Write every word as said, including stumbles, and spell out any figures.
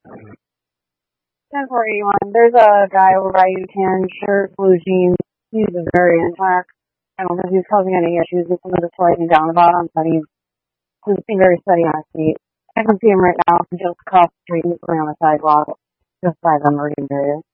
ten four eighty-one. There's a guy over by U ten, shirt, blue jeans. He's very intact. I don't think he's causing any issues with some of the sliding down the bottom, but he's, he's very steady on his feet. I can see him right now, just across the street, he's on the sidewalk, just by the emerging area.